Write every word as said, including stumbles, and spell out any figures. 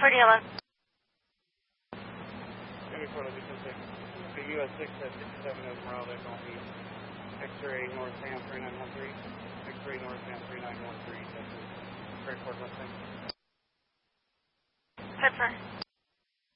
for D L S. U S six at fifty-seven Esmeralda, Golf East. X-ray North Sam three nine one three. X-ray North Sam three nine one three. Texas. Airport, West Texas. ten four.